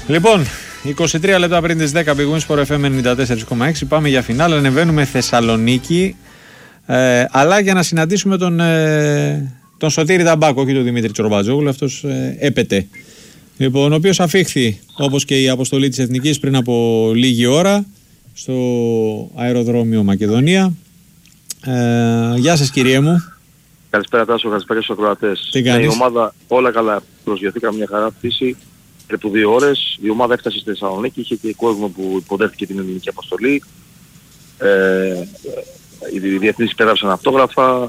Λοιπόν, 23 λεπτά πριν τις 10 πηγούν Sport FM 94,6. Πάμε για φινάλ. Ανεβαίνουμε Θεσσαλονίκη. Αλλά για να συναντήσουμε τον Σωτήρη Ταμπάκο, όχι τον Δημήτρη Τσορμπατζόγλου. Αυτός έπεται. Λοιπόν, ο οποίος αφήχθη, όπως και η αποστολή της Εθνικής, πριν από λίγη ώρα στο αεροδρόμιο Μακεδονία. Γεια σας, κύριε μου. Καλησπέρα Τάσο, καλησπέρα στους ακροατές. Τι κάνεις? Η ομάδα όλα καλά, προσγειωθήκαμε μια χαρά πτήση. Περίπου 2 ώρες. Η ομάδα έφτασε στη Θεσσαλονίκη, είχε και κόσμο που υποδέχθηκε την ελληνική αποστολή. Οι διεθνείς πέρασαν αυτόγραφα.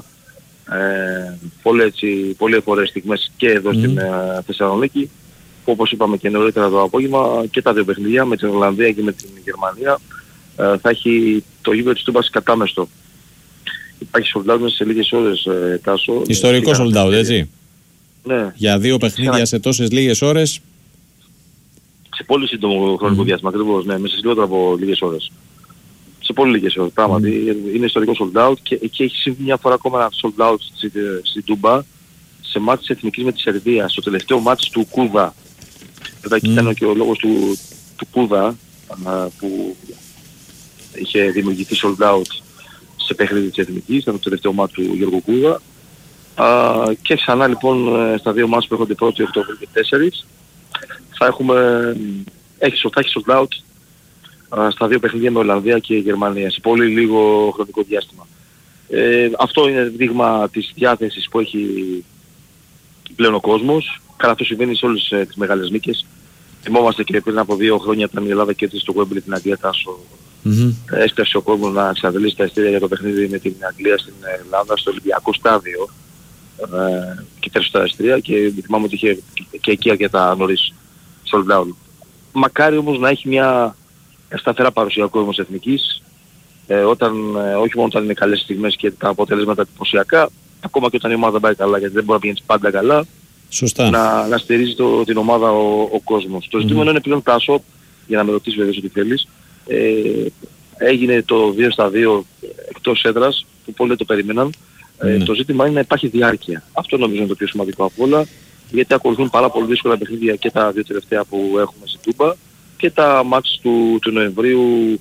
Πολλές φορές στιγμές και εδώ στην Θεσσαλονίκη. Που όπως είπαμε και νωρίτερα το απόγευμα, και τα δύο παιχνίδια με την Ολλανδία και με την Γερμανία θα έχει το γήπεδο της Τούμπας κατάμεστο. Υπάρχει sold out σε λίγες ώρες, Τάσο. Ιστορικό sold out, έτσι. Ναι. Για 2 παιχνίδια σε τόσες λίγες ώρες. Σε πολύ σύντομο χρονικό διάστημα, ακριβώς, ναι, μέσα σε λιγότερο από λίγες ώρες. Σε πολύ λίγες ώρες, πράγματι. Είναι ιστορικό sold out και εκεί έχει συμβεί μια φορά ακόμα ένα sold out στην Τούμπα, σε μάτς της Εθνικής με τη Σερβία, στο τελευταίο μάτς του Κούδα. Βέβαια εκεί ήταν και ο λόγος του Κούδα, που είχε δημιουργηθεί sold out σε παιχνίδι της Εθνικής, ήταν το τελευταίο μάτς του Γιώργου Κούδα. Και ξανά λοιπόν στα 2 μάτς που έρχονται 1η Οκτώβρη και 4 θα έχει sold out στα 2 παιχνίδια με Ολλανδία και Γερμανία σε πολύ λίγο χρονικό διάστημα. Αυτό είναι δείγμα της διάθεσης που έχει πλέον ο κόσμος. Καλά, αυτό συμβαίνει σε όλες τις μεγάλες νίκες. Θυμόμαστε και πριν από 2 χρόνια όταν η Ελλάδα κέρδισε στο Wembley την Αγγλία, Τάσο. Έσπευσε ο κόσμος να εξαντλήσει τα ειστήρια για το παιχνίδι με την Αγγλία στην Ελλάδα στο Ολυμπιακό στάδιο. Και τέρασε τα ειστήρια και θυμάμαι ότι είχε και εκεί αρκετά νωρίς sold out. Μακάρι όμως να έχει μια σταθερά παρουσία ο κόσμος Εθνικής, όχι μόνο όταν είναι καλές στιγμές και τα αποτελέσματα εντυπωσιακά, ακόμα και όταν η ομάδα πάει καλά, γιατί δεν μπορεί να πηγαίνει πάντα καλά. Σωστά. Να στηρίζει την ομάδα ο κόσμος. Το ζητούμενο είναι πλέον, Τάσο, για να με ρωτήσεις βέβαια ό,τι θέλεις, έγινε το 2-2 εκτός έδρας, που πολλοί δεν το περίμεναν. Το ζήτημα είναι να υπάρχει διάρκεια. Αυτό νομίζω είναι το πιο σημαντικό από όλα, γιατί ακολουθούν πάρα πολύ δύσκολα παιχνίδια και τα 2 τελευταία που έχουμε στην Τούμπα και τα μάτς του Νοεμβρίου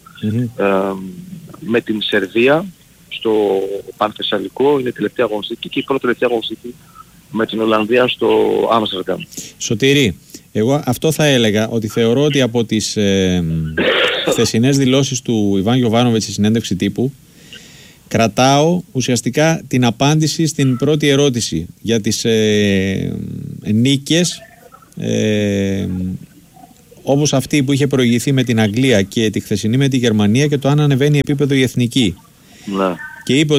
με την Σερβία στο Πανθεσσαλικό, είναι η τελευταία αγωνιστική και η πρώτη τελευταία αγωνιστική με την Ολλανδία στο Άμστερνταμ. Σωτήρη, εγώ αυτό θα έλεγα, ότι θεωρώ ότι από τις χθεσινές δηλώσεις του Ιβάν Γιοβάνοβιτς στη συνέντευξη τύπου κρατάω ουσιαστικά την απάντηση στην πρώτη ερώτηση για τις νίκες όπως αυτή που είχε προηγηθεί με την Αγγλία και τη χθεσινή με τη Γερμανία και το αν ανεβαίνει επίπεδο η εθνική. Ναι. Και είπε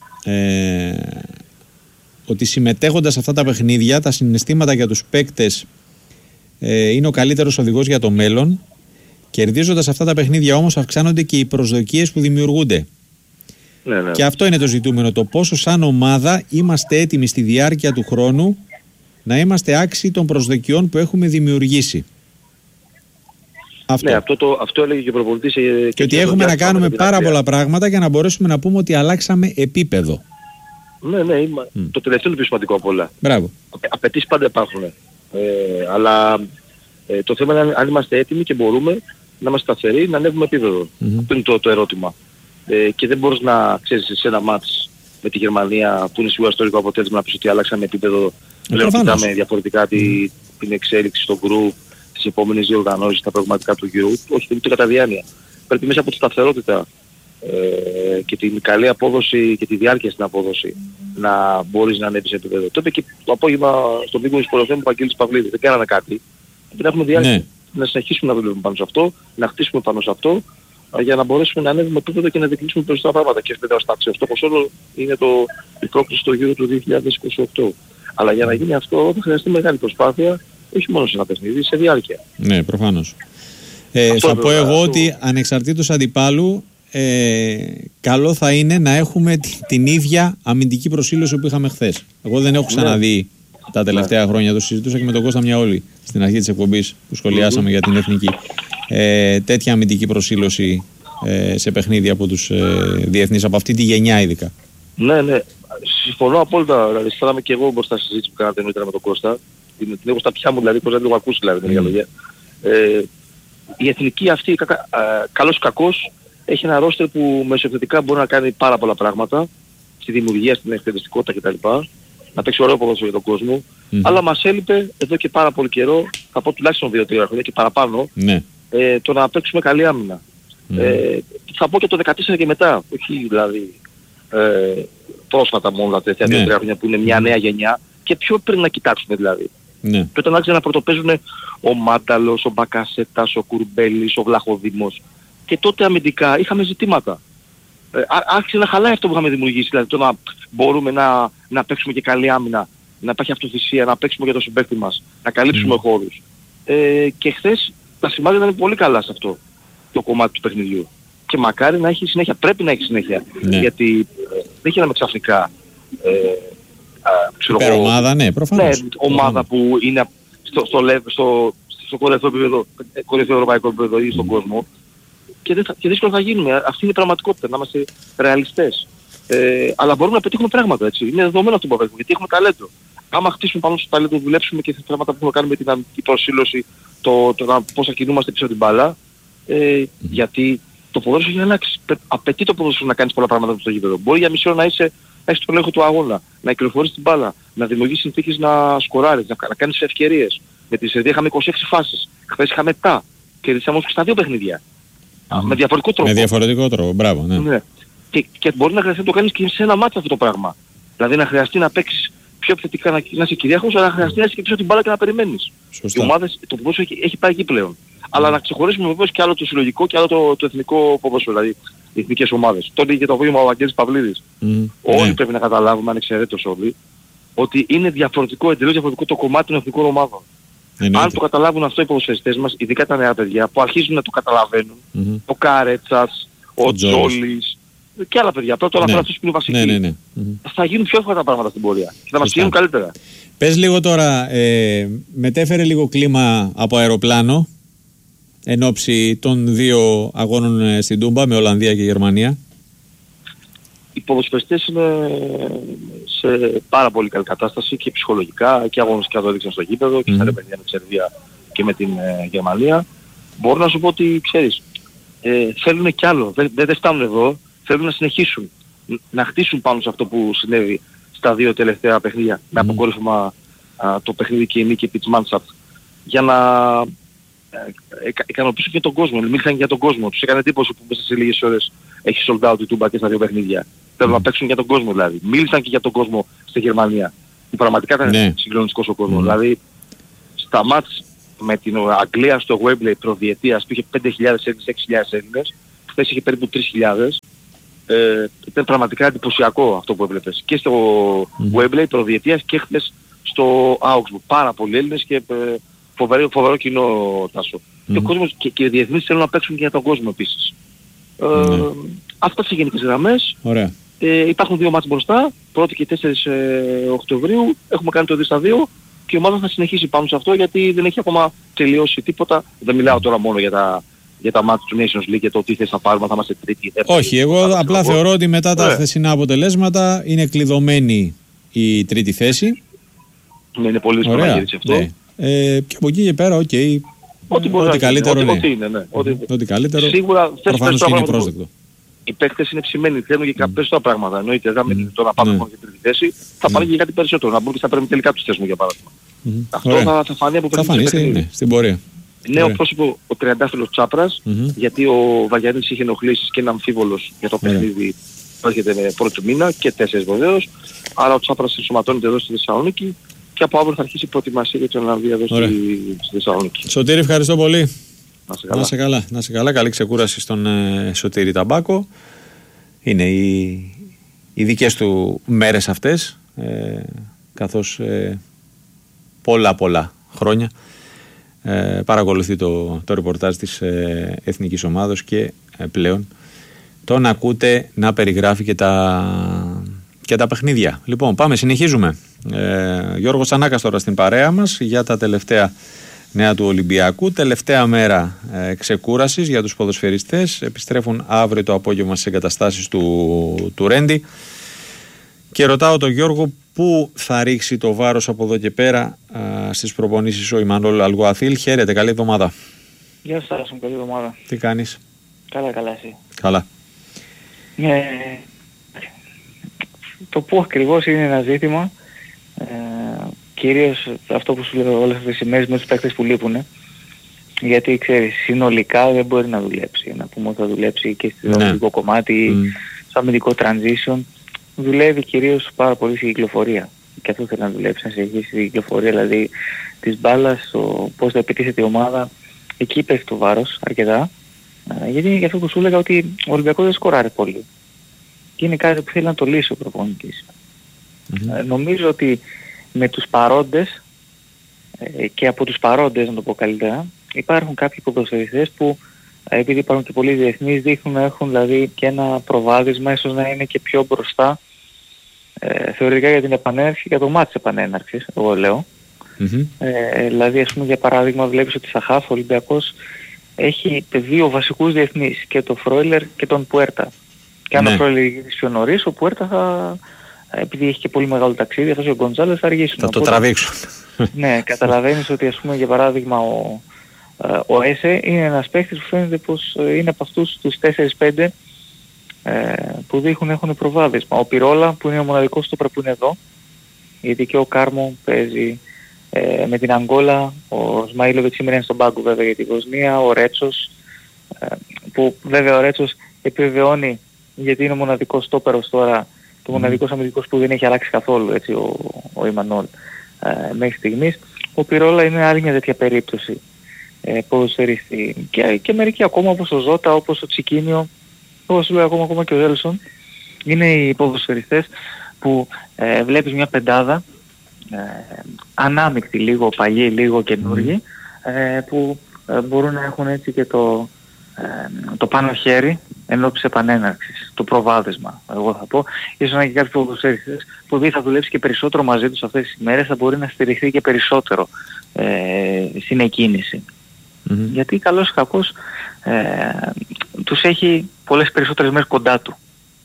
ότι συμμετέχοντας σε αυτά τα παιχνίδια τα συναισθήματα για τους παίκτες είναι ο καλύτερος οδηγός για το μέλλον. Κερδίζοντας αυτά τα παιχνίδια όμως αυξάνονται και οι προσδοκίες που δημιουργούνται. Ναι. Και αυτό είναι το ζητούμενο, το πόσο σαν ομάδα είμαστε έτοιμοι στη διάρκεια του χρόνου να είμαστε άξιοι των προσδοκιών που έχουμε δημιουργήσει. Αυτό. Ναι, αυτό έλεγε και ο προπονητής. Και ότι έχουμε να κάνουμε πάρα πολλά πράγματα για να μπορέσουμε να πούμε ότι αλλάξαμε επίπεδο. Ναι, το τελευταίο είναι το πιο σημαντικό από όλα. Μπράβο. Απαιτήσεις πάντα υπάρχουν. Αλλά το θέμα είναι αν είμαστε έτοιμοι και μπορούμε να είμαστε σταθεροί, να ανέβουμε επίπεδο. Αυτό είναι το ερώτημα. Και δεν μπορείς να ξέρεις σε ένα μάτς με τη Γερμανία που είναι σίγουρα ιστορικό αποτέλεσμα να πεις ότι αλλάξαμε επίπεδο. Πλέον κοιτάμε διαφορετικά την εξέλιξη στο group, τις επόμενες διοργανώσεις, τα προγραμματικά του γύρου. Όχι, δεν είναι κατά διάνοια. Πρέπει μέσα από τη σταθερότητα και την καλή απόδοση και τη διάρκεια στην απόδοση να μπορείς να ανέβεις επίπεδο. Το είπε και το απόγευμα στον Πύργο της Πολυθέμου ο Βαγγέλης Παυλίδης. Δεν κάναμε κάτι. Πρέπει να έχουμε διάρκεια. Ναι. Να συνεχίσουμε να δουλεύουμε πάνω σε αυτό, να χτίσουμε πάνω σε αυτό, για να μπορέσουμε να ανέβουμε επίπεδο και να διεκδικήσουμε περισσότερα πράγματα. Και βέβαια ο στόχος όλο είναι η πρόκληση στο γύρο του 2028. Αλλά για να γίνει αυτό θα χρειαστεί μεγάλη προσπάθεια, όχι μόνο σε ένα παιχνίδι, σε διάρκεια. Ναι, προφανώς. Θα πω εγώ ότι ανεξαρτήτως αντιπάλου, καλό θα είναι να έχουμε την ίδια αμυντική προσήλωση που είχαμε χθες. Εγώ δεν έχω ξαναδεί τα τελευταία χρόνια, το συζητούσα και με τον Κώστα Μιαόλη στην αρχή της εκπομπής που σχολιάσαμε για την εθνική. Τέτοια αμυντική προσήλωση σε παιχνίδια από τους διεθνείς, από αυτή τη γενιά ειδικά. Ναι, συμφωνώ απόλυτα. Δηλαδή, στράμε και εγώ μπροστά στη συζήτηση που κάνατε νωρίτερα με τον Κώστα. Την έχω στα πια μου, δηλαδή, πώς δεν το έχω ακούσει, δηλαδή, με λίγα λόγια. Η εθνική αυτή, καλός ή κακός, έχει ένα ρόστερ που μεσοεπιθετικά μπορεί να κάνει πάρα πολλά πράγματα, στη δημιουργία, στην εκπαιδευτικότητα κτλ. Να παίξει ωραίο ποδόσφαιρο για τον κόσμο. Αλλά μας έλειπε εδώ και πάρα πολύ καιρό, θα πω τουλάχιστον 2-3 χρόνια και παραπάνω, το να παίξουμε καλή άμυνα. Θα πω και το 14 και μετά, όχι δηλαδή πρόσφατα μόνο τα τελευταία 2-3 χρόνια που είναι μια νέα γενιά, και ποιο πρέπει να κοιτάξουμε δηλαδή. Πρέπει να άρχισε να πρωτοπαίζουν ο Μάνταλος, ο Μπακασέτας, ο Κουρμπέλης, ο Βλαχοδήμος, και τότε αμυντικά είχαμε ζητήματα. Άρχισε να χαλάει αυτό που είχαμε δημιουργήσει, δηλαδή το να μπορούμε να παίξουμε και καλή άμυνα, να υπάρχει αυτοθυσία, να παίξουμε για το συμπαίχτη μας, να καλύψουμε χώρους. Και χθες τα σημάδια ήταν πολύ καλά σε αυτό το κομμάτι του παιχνιδιού. Και μακάρι να έχει συνέχεια, πρέπει να έχει συνέχεια. Γιατί δεν γίναμε ξαφνικά ομάδα, προφανώς. Ομάδα που είναι στο κορυφαίο ευρωπαϊκό επίπεδο ή στον κόσμο. Και δύσκολο θα γίνουμε. Αυτή είναι η πραγματικότητα, να είμαστε ρεαλιστές. Αλλά μπορούμε να πετύχουμε πράγματα, έτσι. Είναι δεδομένο αυτό που έχουμε, γιατί έχουμε ταλέντο. Άμα χτίσουμε πάνω στο ταλέντο, δουλέψουμε και σε πράγματα που έχουμε κάνει με την προσήλωση, το πώς θα κινούμαστε πίσω την μπάλα, γιατί το ποδόσφαιρο έχει αλλάξει. Απαιτεί το ποδόσφαιρο να κάνεις πολλά πράγματα στο γήπεδο. Μπορεί για μισή ώρα να έχεις τον έλεγχο του αγώνα, να κυκλοφορείς την μπάλα, να δημιουργείς συνθήκες να σκοράρεις, να κάνεις ευκαιρίες. Με τη Σερβία είχαμε 26 φάσεις. Χθες είχαμε 7. Κερδίσαμε όμως και στα 2 παιχνίδια. Με διαφορετικό τρόπο. Με διαφορετικό τρόπο, μπράβο, ναι. Και μπορεί να χρειαστεί να το κάνεις και σε ένα μάτσο αυτό το πράγμα. Δηλαδή να χρειαστεί να παίξεις πιο επιθετικά, να είσαι κυρίαρχος, αλλά να χρειαστεί να είσαι και πίσω την μπάλα και να περιμένεις. Οι ομάδες, το ποδόσφαιρο έχει πάει εκεί πλέον. Αλλά να ξεχωρίσουμε βεβαίως και άλλο το συλλογικό και άλλο το εθνικό ποδόσφαιρο, δηλαδή οι εθνικές ομάδες. Τότε είχε το απόγευμα ο Βαγγέλης Παυλίδης. Όλοι πρέπει να καταλάβουμε, ανεξαιρέτως όλοι, ότι είναι διαφορετικό, εντελώς διαφορετικό το κομμάτι των εθνικών ομάδων. Αν το καταλάβουν αυτό οι ποδοσφαιριστές μας, ειδικά τα νέα παιδιά που αρχίζουν να το καταλαβαίνουν, ο Καρέτσας, ο Τζόλης και άλλα παιδιά, πρώτα όλα αυτά αυτούς που είναι βασικοί, θα γίνουν πιο εύκολα τα πράγματα στην πορεία και θα μας γίνουν καλύτερα. Πες λίγο τώρα, μετέφερε λίγο κλίμα από αεροπλάνο εν ώψη των 2 αγώνων στην Τούμπα με Ολλανδία και Γερμανία. Οι ποδοσφαιριστές είναι σε πάρα πολύ καλή κατάσταση και ψυχολογικά και αγωνιστικά το έδειξαν στο γήπεδο και στα παιδιά με τη Σερβία και με την Γερμανία. Μπορώ να σου πω ότι ξέρεις, θέλουν κι άλλο, δεν φτάνουν εδώ, θέλουν να συνεχίσουν, να χτίσουν πάνω σε αυτό που συνέβη στα 2 τελευταία παιχνίδια, με αποκόρυφωμα το παιχνίδι και η νίκη επί της Μάντσαρτ, για να ικανοποιήσουν και τον κόσμο, μίλησαν για τον κόσμο, τους έκανε εντύπωση που μέσα σε λίγες ώρες έχει sold out η Τούμπα και στα 2 παιχνίδια. Θέλουν να παίξουν για τον κόσμο δηλαδή. Μίλησαν και για τον κόσμο στη Γερμανία, που πραγματικά ήταν συγκλονιστικός ο κόσμος. Δηλαδή στα μάτς με την Αγγλία στο Wembley προδιετίας που είχε 5.000 Έλληνες, 6.000 Έλληνες, χθες είχε περίπου 3.000. Ήταν πραγματικά εντυπωσιακό αυτό που έβλεπες. Και στο Wembley προδιετίας και χθες στο Augsburg. Πάρα πολλοί Έλληνες και φοβερό κοινό, Τάσο. Και ο κόσμος και οι διεθνείς θέλουν να παίξουν και για τον κόσμο επίσης. Αυτά σε γενικές γραμμές. Υπάρχουν 2 μάτς μπροστά, 1η και 4 Οκτωβρίου. Έχουμε κάνει το 2-2 και η ομάδα θα συνεχίσει πάνω σε αυτό γιατί δεν έχει ακόμα τελειώσει τίποτα. Δεν μιλάω τώρα μόνο για τα μάτς του Nations League και το τι θες να πάρουμε, θα είμαστε τρίτη. Όχι, εγώ απλά θεωρώ ότι μετά τα χθεσινά αποτελέσματα είναι κλειδωμένη η τρίτη θέση. Ναι, είναι πολύ δύσκολο να γυρίσει αυτό. Και από εκεί και πέρα, ό,τι καλύτερο είναι. Ό,τι καλύτερο, προφανώς και είναι πρόσδεκτο. Οι παίκτες είναι ψημένοι, θέλουν και κάποια περισσότερα πράγματα. Εννοείται, το να πάμε μόνο για τρίτη θέση, θα πάνε και κάτι περισσότερο, να μπουν και στα πρέπει τελικά τους θέσμου για παράδειγμα. Αυτό θα φανεί από παιχνίδι. Στην πορεία. Νέο πρόσωπο ο τριαντάφυλλος Τσάπρας, γιατί ο Βαγιανίδης είχε ενοχλήσεις και είναι αμφίβολος για το παιχνίδι που έρχεται με πρώτη του μήνα και 4 βεβαίως. Άρα ο Τσάπρας ενσωματώνεται εδώ στη Θεσσαλονίκη και από αύριο θα αρχίσει η προετοιμασία για την Ολλανδία εδώ στη Θεσσαλονίκη. Σωτήρη, ευχαριστώ πολύ. Να σε καλά. Καλή ξεκούραση στον Σωτήρη Ταμπάκο. Είναι οι δικές του μέρες αυτές, καθώς πολλά χρόνια παρακολουθεί το ρεπορτάζ της εθνικής ομάδος και πλέον τον ακούτε να περιγράφει και τα παιχνίδια. Λοιπόν, συνεχίζουμε. Γιώργος Τσανάκας τώρα στην παρέα μας για τα τελευταία νέα του Ολυμπιακού. Τελευταία μέρα ξεκούρασης για τους ποδοσφαιριστές. Επιστρέφουν αύριο το απόγευμα στις εγκαταστάσεις του Ρέντι. Και ρωτάω τον Γιώργο πού θα ρίξει το βάρος από εδώ και πέρα στις προπονήσεις ο Ιμανουέλ Αλγουαθίλ. Χαίρετε, καλή εβδομάδα. Γεια σας, Τάσο, καλή εβδομάδα. Τι κάνεις? Καλά, εσύ? Καλά. Το που ακριβώς είναι ένα ζήτημα, κυρίως αυτό που σου λέω όλες αυτές τις ημέρες με τους παίκτες που λείπουν, γιατί ξέρεις, συνολικά δεν μπορεί να δουλέψει. Να πούμε ότι θα δουλέψει και στο αμυντικό κομμάτι, στο αμυντικό transition. Δουλεύει κυρίως πάρα πολύ στη κυκλοφορία. Και αυτό θέλει να δουλέψει, να συνεχίσει τη κυκλοφορία, δηλαδή της μπάλας, το πώς θα επιτίθεται η ομάδα. Εκεί πέφτει το βάρος αρκετά. Γιατί είναι και αυτό που σου έλεγα ότι ο Ολυμπιακός δεν σκοράρει πολύ. Και είναι κάτι που θέλει να το λύσει ο προπονητής. Νομίζω ότι με τους παρόντες και από τους παρόντες, να το πω καλύτερα, υπάρχουν κάποιοι ποδοσφαιριστές που επειδή υπάρχουν και πολλοί διεθνείς δείχνουν να έχουν δηλαδή και ένα προβάδισμα, ίσως να είναι και πιο μπροστά θεωρητικά για την επανέναρξη, για το μάτι της επανέναρξης, εγώ λέω. Δηλαδή ας πούμε για παράδειγμα βλέπεις ότι στα χαφ ο Ολυμπιακός έχει δύο βασικούς διεθνείς, και τον Φρόιλερ και τον Πουέρτα. Και αν ο Φρόιλερ γυρίσει πιο νωρίς, ο Πουέρτα θα, επειδή έχει και πολύ μεγάλο ταξίδι, αυτός ο Γκοντζάλες θα αργήσουν. Θα το τραβήξουν. Ναι, καταλαβαίνεις ότι ας πούμε για παράδειγμα ο Έσε είναι ένας παίκτης που φαίνεται πως είναι από αυτούς τους 4-5 που δείχνουν έχουν προβάδισμα. Ο Πιρόλα που είναι ο μοναδικός του που είναι εδώ, γιατί και ο Κάρμο παίζει με την Αγγόλα, ο Σμαΐλοβιτς σήμερα είναι στον πάγκο βέβαια για τη Βοσνία, ο Ρέτσος, που βέβαια ο Ρέτσος επιβεβαιώνει γιατί είναι ο μοναδικός στόπερος τώρα, το μοναδικός αμυντικός που δεν έχει αλλάξει καθόλου έτσι, ο Ιμανόλ μέχρι στιγμής. Ο Πιρόλα είναι άλλη μια τέτοια περίπτωση ποδοσφαιριστή. Και μερικοί ακόμα όπως ο Ζώτα, όπως ο Τσικίνιο, όπως λέω ακόμα και ο Δέλσον, είναι οι ποδοσφαιριστές που βλέπεις μια πεντάδα ανάμεικτη, λίγο παλιοί, λίγο καινούργοι, που μπορούν να έχουν έτσι και το πάνω χέρι ενώπιση επανέναρξης, το προβάδισμα, εγώ θα πω. Ίσως να έχει κάποιοι ποδοσφαιριστές που δεν θα δουλέψει και περισσότερο μαζί τους αυτές τις ημέρες, θα μπορεί να στηριχθεί και περισσότερο στην εκκίνηση. Γιατί καλώς ή κακώς τους έχει πολλές περισσότερες μέρες κοντά του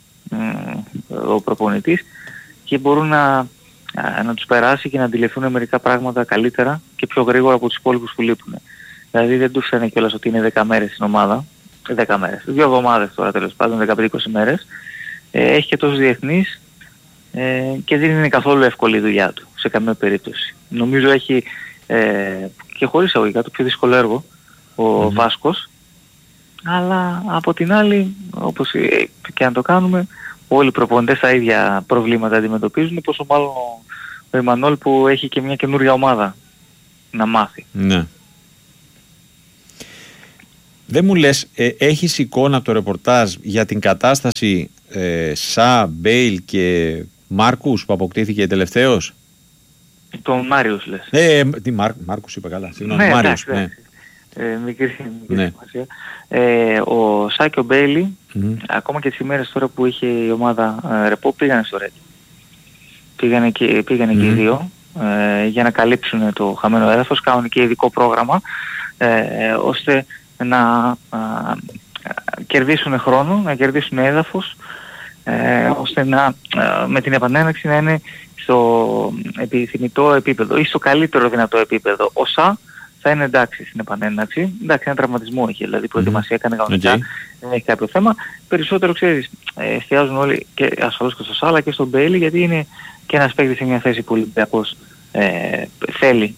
ο προπονητής και μπορούν να τους περάσει και να αντιληφθούν μερικά πράγματα καλύτερα και πιο γρήγορα από τους υπόλοιπους που λείπουν. Δηλαδή δεν τους φαίνεται κιόλας ότι είναι 10 μέρες στην ομάδα, 10 μέρες, 2 εβδομάδες τώρα τέλος πάντων, 15-20 μέρες, έχει και τόσους διεθνείς και δεν είναι καθόλου εύκολη η δουλειά του σε καμία περίπτωση. Νομίζω έχει και χωρίς αγωγικά το πιο δύσκολο έργο ο Βάσκος, αλλά από την άλλη, όπως και αν το κάνουμε, όλοι οι προπονητές τα ίδια προβλήματα αντιμετωπίζουν, πόσο μάλλον ο Εμμανουέλ που έχει και μια καινούργια ομάδα να μάθει. Ναι. Δεν μου λες, έχεις εικόνα από το ρεπορτάζ για την κατάσταση Σα, Μπέιλ και Μάρκους που αποκτήθηκε τελευταίος? Τον Μάριους λες. Μάρκους είπα καλά, συγγνώμη, ναι, Μάριους. Ναι. Μικρή σημασία. Ο Σα και ο Μπέιλι, ακόμα και τις ημέρες τώρα που είχε η ομάδα ρεπό, πήγανε στο Ρέντ. Πήγανε και οι δύο για να καλύψουν το χαμένο έδαφος, κάνουν και ειδικό πρόγραμμα ώστε να κερδίσουν χρόνο, να κερδίσουν έδαφος, ώστε με την επανέναρξη να είναι στο επιθυμητό επίπεδο ή στο καλύτερο δυνατό επίπεδο. Ο Σα θα είναι εντάξει στην επανέναρξη. Εντάξει, ένα τραυματισμό είχε, δηλαδή προετοιμασία έκανε κανονικά, δεν έχει κάποιο θέμα. Περισσότερο ξέρεις, εστιάζουν όλοι και ασφαλώς και στο Σα αλλά και στον Μπέιλι, γιατί είναι και ένας παίκτης σε μια θέση που ο Ολυμπιακός θέλει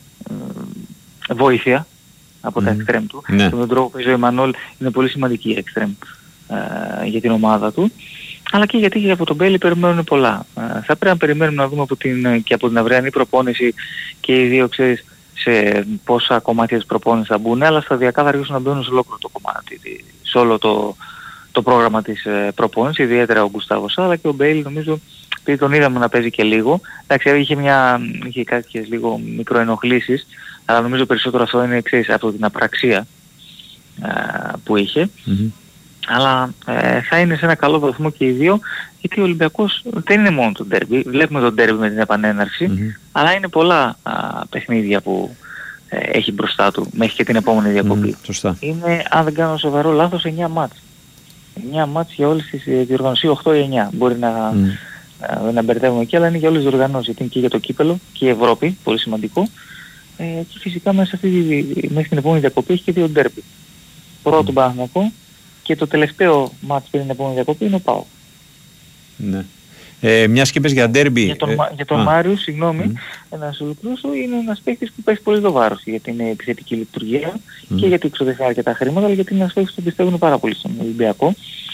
βοήθεια από τα εξτρέμ του. Ναι. Τον τρόπο που παίζει ο Εμμανουέλ είναι πολύ σημαντική εξτρέμ για την ομάδα του. Αλλά και γιατί και από τον Μπέιλι περιμένουν πολλά. Θα πρέπει να περιμένουμε να δούμε και από την αυριανή προπόνηση και οι δύο, ξέρεις, σε πόσα κομμάτια της προπόνησης θα μπουν, αλλά σταδιακά θα αρχίσουν να μπαίνουν σε ολόκληρο το κομμάτι, σε όλο το πρόγραμμα της προπόνησης, ιδιαίτερα ο Γκουστάβο Σα, αλλά και ο Μπέιλι νομίζω, επειδή τον είδαμε να παίζει και λίγο. Εντάξει, είχε κάποιες λίγο μικροενοχλήσεις, αλλά νομίζω περισσότερο αυτό είναι, ξέρεις, από την απραξία που είχε. Αλλά θα είναι σε ένα καλό βαθμό και οι δύο, γιατί ο Ολυμπιακός δεν είναι μόνο το ντέρμπι. Βλέπουμε το ντέρμπι με την επανέναρξη, αλλά είναι πολλά παιχνίδια που έχει μπροστά του μέχρι και την επόμενη διακοπή. Είναι, αν δεν κάνω σοβαρό λάθος, 9 μάτς. 9 μάτς για όλες τις διοργανώσεις, 8 ή 9. Μπορεί να μπερδεύουμε εκεί, αλλά είναι για όλες τις διοργανώσεις, γιατί είναι και για το κύπελο και η Ευρώπη, πολύ σημαντικό. Και φυσικά μέσα μέχρι την επόμενη διακοπή έχει και 2 ντέρμπι. πρώτο Παναθηναϊκό και το τελευταίο μάτς πριν την επόμενη διακοπή είναι ο ΠΑΟΚ. Ναι. Μιας και είπες για ντέρμπι. Για τον Μάριο, συγγνώμη, να σου ολοκληρώσω, είναι ένας παίκτης που παίζει πολύ το βάρος για την επιθετική λειτουργία και γιατί ξοδεύει αρκετά χρήματα, αλλά γιατί είναι ένας παίκτης που πιστεύουν πάρα πολύ στον Ολυμπιακό.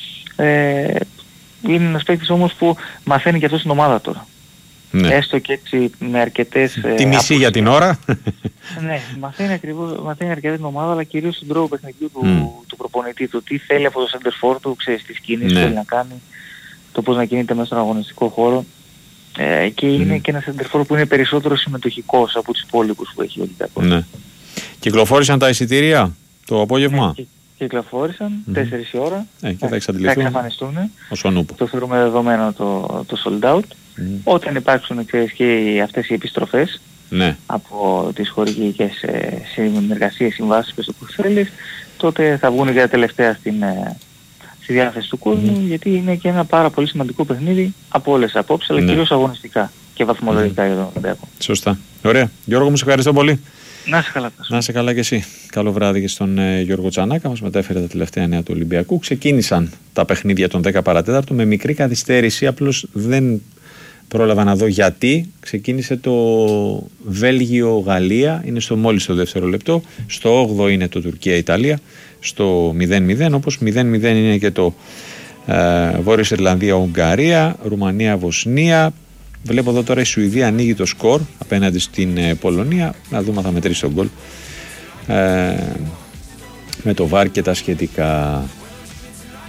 Είναι ένας παίκτης όμως που μαθαίνει και αυτό στην ομάδα τώρα. Ναι. Έστω και έτσι με αρκετές... Τη μισή για την ώρα. Ναι, μαθαίνει αρκετά την ομάδα, αλλά κυρίως τον τρόπο παιχνιδιού του προπονητή, το τι θέλει από το center for του, ξέρεις τις κινήσεις που θέλει να κάνει, το πώς να κινείται μέσα στον αγωνιστικό χώρο. Και είναι και ένα center for που είναι περισσότερο συμμετοχικός από τους υπόλοιπους που έχει ο Ολυμπιακός. Ναι. Κυκλοφόρησαν τα εισιτήρια το απόγευμα. Ναι, κυκλοφόρησαν 4 η ώρα. Και θα εξαφανιστούν. Το θεωρούμε δεδομένο το sold out. Όταν υπάρξουν και αυτές οι επιστροφές από τις χορηγικές συνεργασίες, συμβάσεις, πες το που θέλεις, τότε θα βγουν για τα τελευταία στη διάθεση του κόσμου, γιατί είναι και ένα πάρα πολύ σημαντικό παιχνίδι από όλες τις απόψεις, αλλά κυρίως αγωνιστικά και βαθμολογικά για τον Ολυμπιακό. Σωστά. Ωραία. Γιώργο, μου σε ευχαριστώ πολύ. Να είσαι καλά. Να είσαι καλά και εσύ. Καλό βράδυ και στον Γιώργο Τσανάκα. Μας μετέφερε τα τελευταία νέα του Ολυμπιακού. Ξεκίνησαν τα παιχνίδια των 10 παρατέταρτο με μικρή καθυστέρηση. Απλώς δεν πρόλαβα να δω γιατί. Ξεκίνησε το Βέλγιο-Γαλλία. Είναι μόλις στο δεύτερο λεπτό. Στο 8ο είναι το Τουρκία-Ιταλία. Στο 0-0. Όπως 0-0 είναι και το Βόρειος Ιρλανδία-Ουγγαρία. Ρουμανία-Βοσνία. Βλέπω εδώ τώρα η Σουηδία ανοίγει το σκορ απέναντι στην Πολωνία. Να δούμε αν θα μετρήσει τον γκολ με το VAR και τα σχετικά.